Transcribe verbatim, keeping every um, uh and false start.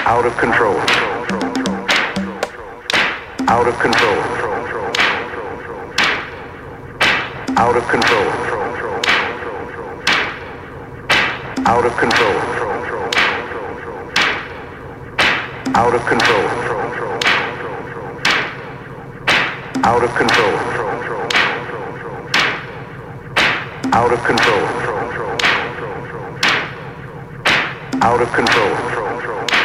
Out of control. Out of control. Out of control. Out of control. Out of control. Out of control. Out of control. Out of control.